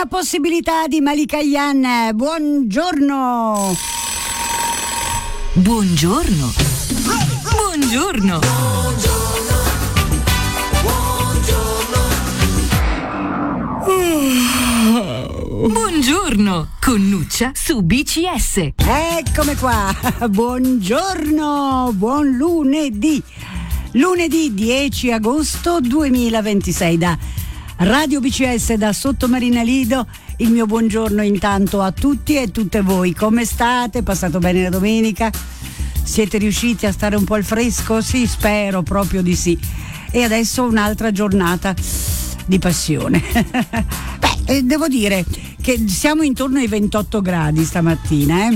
La possibilità di Malika Ayane. Buongiorno. Buongiorno. Buongiorno. Buongiorno con Nuccia su BCS. Eccomi qua. Buongiorno, buon lunedì. Lunedì 10 agosto 2026 da Radio BCS, da Sottomarina Lido. Il mio buongiorno intanto a tutti e tutte voi. Come state? Passato bene la domenica? Siete riusciti a stare un po' al fresco? Sì, spero proprio di sì. E adesso un'altra giornata di passione. Devo dire che siamo intorno ai 28 gradi stamattina,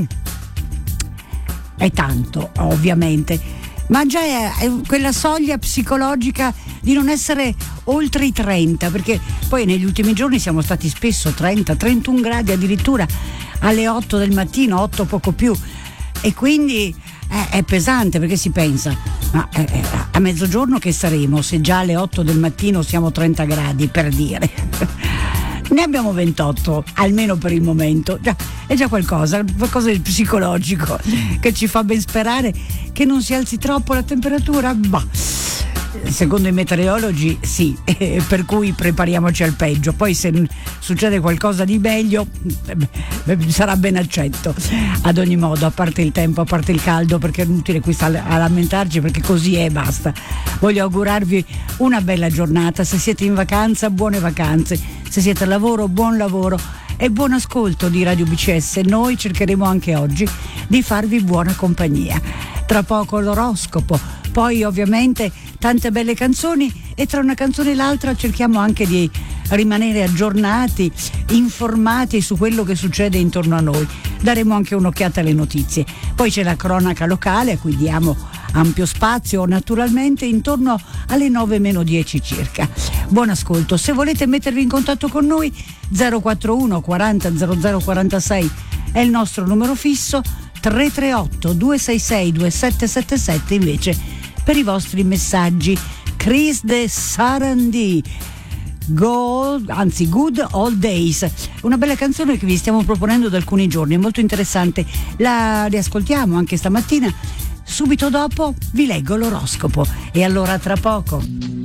È tanto, ovviamente, ma già è quella soglia psicologica di non essere oltre i 30, perché poi negli ultimi giorni siamo stati spesso 30, 31 gradi addirittura alle 8 del mattino, 8 poco più, e quindi è pesante, perché si pensa, ma a mezzogiorno che saremo se già alle 8 del mattino siamo 30 gradi, per dire. Ne abbiamo 28, almeno per il momento. È già qualcosa di psicologico che ci fa ben sperare che non si alzi troppo la temperatura. Bah, secondo i meteorologi sì, per cui prepariamoci al peggio. Poi se succede qualcosa di meglio sarà ben accetto. Ad ogni modo, a parte il tempo, a parte il caldo, perché è inutile qui a lamentarci, perché così è e basta. Voglio augurarvi una bella giornata. Se siete in vacanza, buone vacanze. Se siete al lavoro, buon lavoro e buon ascolto di Radio BCS. Noi cercheremo anche oggi di farvi buona compagnia. Tra poco l'oroscopo, poi ovviamente tante belle canzoni, e tra una canzone e l'altra cerchiamo anche di rimanere aggiornati, informati su quello che succede intorno a noi. Daremo anche un'occhiata alle notizie. Poi c'è la cronaca locale, a cui diamo ampio spazio, naturalmente intorno alle 9:10 circa. Buon ascolto. Se volete mettervi in contatto con noi, 041 40 00 46 è il nostro numero fisso, 338 266 2777 invece per i vostri messaggi. Chris de Sarandí, Good Old Days, una bella canzone che vi stiamo proponendo da alcuni giorni, è molto interessante, la riascoltiamo anche stamattina. Subito dopo vi leggo l'oroscopo, e allora tra poco.